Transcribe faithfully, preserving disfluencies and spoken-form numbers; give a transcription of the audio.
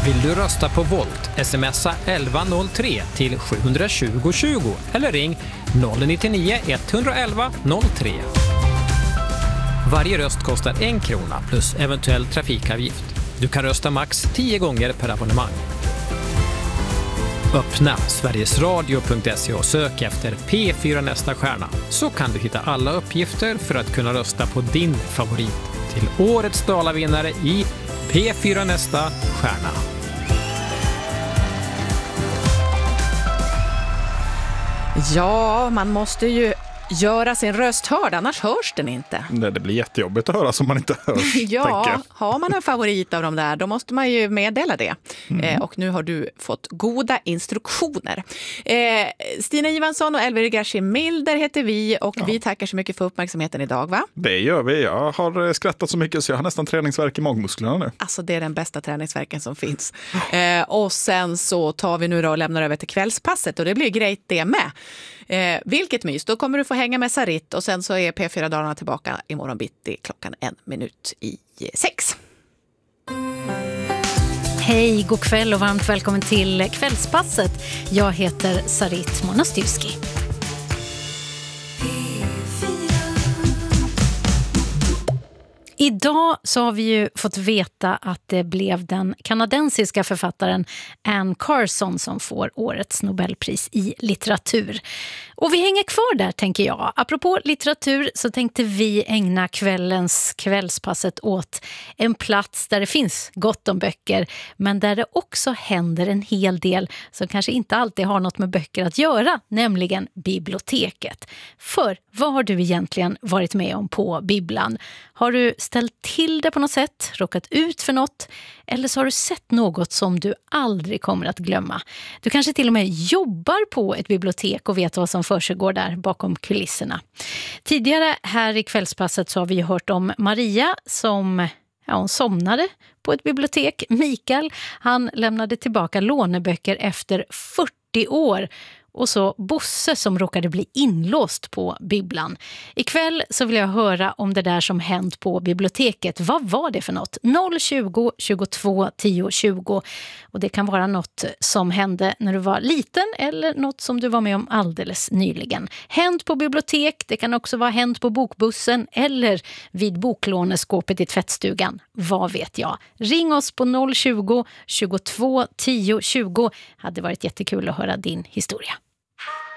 Vill du rösta på Volt? Smsa elva noll tre till sju tjugo tjugo eller ring noll nio nio ett ett ett noll tre. Varje röst kostar en krona plus eventuell trafikavgift. Du kan rösta max tio gånger per abonnemang. Öppna sverigesradio punkt se och sök efter P fyra nästa stjärna, så kan du hitta alla uppgifter för att kunna rösta på din favorit till årets dalavinnare i P fyra nästa stjärna. Ja, man måste ju göra sin röst hörd, annars hörs den inte. Nej, det blir jättejobbigt att höra som man inte hörs. Ja, har man en favorit av de där, då måste man ju meddela det. Mm. Eh, och nu har du fått goda instruktioner. Eh, Stina Ivansson och Elvira Gershie Milder heter vi, och ja. vi tackar så mycket för uppmärksamheten idag, va? Det gör vi. Jag har skrattat så mycket så jag har nästan träningsvärk i magmusklerna nu. Alltså, det är den bästa träningsvärken som finns. Eh, och sen så tar vi nu då och lämnar över till kvällspasset, och det blir grejt det med. Eh, vilket mys, då kommer du få hänga med Sarit, och sen så är P fyra dagarna tillbaka imorgon bitti klockan en minut i sex. Hej, god kväll och varmt välkommen till kvällspasset. Jag heter Sarit Monastyrski. Idag så har vi ju fått veta att det blev den kanadensiska författaren Anne Carson som får årets Nobelpris i litteratur. Och vi hänger kvar där, tänker jag. Apropå litteratur så tänkte vi ägna kvällens kvällspasset åt en plats där det finns gott om böcker, men där det också händer en hel del som kanske inte alltid har något med böcker att göra, nämligen biblioteket. För vad har du egentligen varit med om på bibblan? Har du ställt till det på något sätt, råkat ut för något, eller så har du sett något som du aldrig kommer att glömma? Du kanske till och med jobbar på ett bibliotek och vet vad som försiggår där bakom kulisserna. Tidigare här i kvällspasset så har vi ju hört om Maria som ja, hon somnade på ett bibliotek. Mikael, han lämnade tillbaka låneböcker efter fyrtio år. Och så Bosse som råkade bli inlåst på bibblan. Ikväll så vill jag höra om det där som hänt på biblioteket. Vad var det för något? noll tjugo tjugotvå tio tjugo. Och det kan vara något som hände när du var liten eller något som du var med om alldeles nyligen. Hänt på bibliotek, det kan också vara hänt på bokbussen eller vid boklåneskåpet i tvättstugan. Vad vet jag? Ring oss på noll tjugo tjugotvå tio tjugo. Hade varit jättekul att höra din historia.